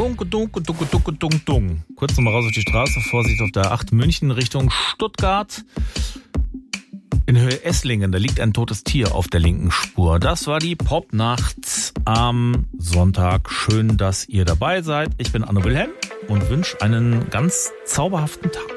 Dunkel, dunkel, dunkel, dunkel, dunkel, dunkel. Kurz nochmal raus auf die Straße, Vorsicht auf der 8 München Richtung Stuttgart. In Höhe Esslingen, da liegt ein totes Tier auf der linken Spur. Das war die Popnacht am Sonntag. Schön, dass ihr dabei seid. Ich bin Anne Wilhelm und wünsche einen ganz zauberhaften Tag.